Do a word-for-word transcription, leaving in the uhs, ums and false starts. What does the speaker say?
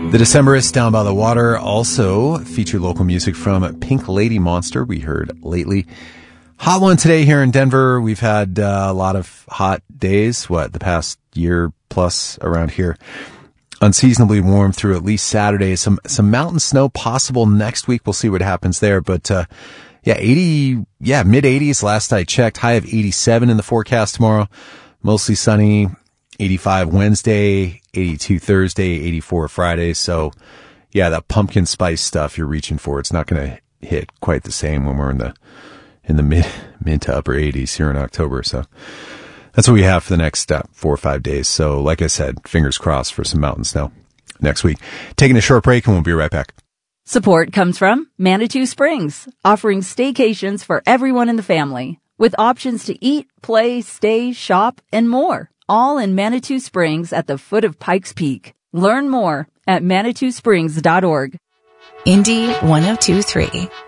The Decemberists Down by the Water also featured local music from Pink Lady Monster, we heard lately. Hot one today here in Denver. We've had uh, a lot of hot days, what, the past year plus around here. Unseasonably warm through at least Saturday. Some some mountain snow possible next week. We'll see what happens there. But uh yeah, eighty, yeah, mid eighties last I checked. High of eighty-seven in the forecast tomorrow. Mostly sunny. eighty-five Wednesday, eighty-two Thursday, eighty-four Friday. So yeah, that pumpkin spice stuff you're reaching for, it's not going to hit quite the same when we're in the in the mid mid to upper eighties here in October. So that's what we have for the next uh, four or five days. So like I said, fingers crossed for some mountain snow next week. Taking a short break and we'll be right back. Support comes from Manitou Springs, offering staycations for everyone in the family, with options to eat, play, stay, shop, and more, all in Manitou Springs at the foot of Pikes Peak. Learn more at manitou springs dot org. Indy one oh two three.